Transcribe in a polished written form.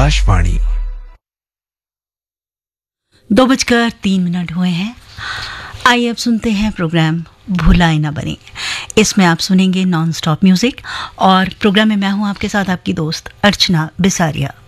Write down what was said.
आकाशवाणी। 2:03 हुए हैं। आइए अब सुनते हैं प्रोग्राम भुलाए ना बने। इसमें आप सुनेंगे नॉन स्टॉप म्यूजिक और प्रोग्राम में मैं हूं आपके साथ आपकी दोस्त अर्चना बिसारिया।